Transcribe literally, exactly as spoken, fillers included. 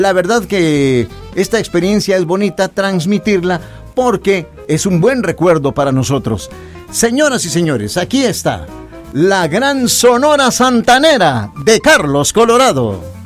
La verdad que esta experiencia es bonita transmitirla porque es un buen recuerdo para nosotros. Señoras y señores, aquí está la gran Sonora Santanera de Carlos Colorado.